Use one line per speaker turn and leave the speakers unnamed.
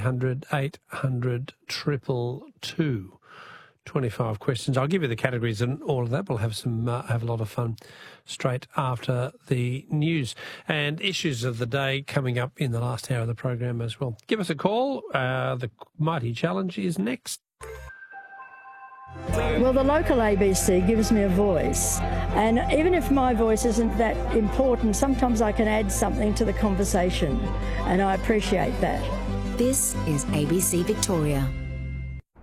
800 800 222. 25 questions. I'll give you the categories and all of that. We'll have have a lot of fun straight after the news. And issues of the day coming up in the last hour of the program as well. Give us a call. The Mighty Challenge is next.
Well, the local ABC gives me a voice, and even if my voice isn't that important, sometimes I can add something to the conversation, and I appreciate that.
This is ABC Victoria.